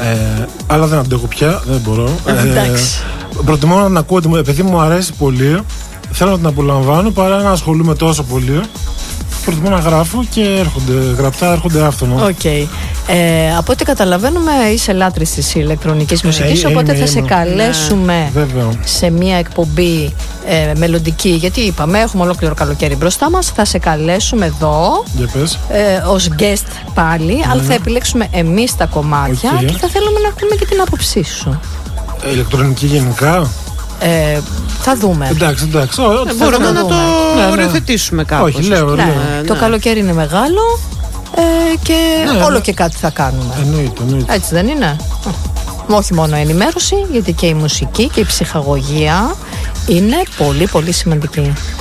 Αλλά δεν αντέχω πια, δεν μπορώ. Εντάξει. Προτιμώ να ακούω, επειδή μου αρέσει πολύ, θέλω να την απολαμβάνω παρά να ασχολούμαι τόσο πολύ. Προτιμώ να γράφω και έρχονται άφθονα. Okay. Από ό,τι καταλαβαίνουμε, είσαι λάτρης της ηλεκτρονικής μουσικής, οπότε θα σε καλέσουμε σε μια εκπομπή μελλοντική. Γιατί είπαμε, έχουμε ολόκληρο καλοκαίρι μπροστά μας. Θα σε καλέσουμε εδώ ως guest πάλι, αλλά θα επιλέξουμε εμείς τα κομμάτια και θα θέλουμε να ακούμε και την άποψή σου. Ηλεκτρονική γενικά. Θα δούμε. Εντάξει. Μπορούμε να το οριοθετήσουμε κάπως. Όχι, λέω. Το καλοκαίρι είναι μεγάλο και όλο και κάτι θα κάνουμε. Εννοείται. Έτσι δεν είναι? Όχι μόνο ενημέρωση, γιατί και η μουσική και η ψυχαγωγία είναι πολύ πολύ σημαντική.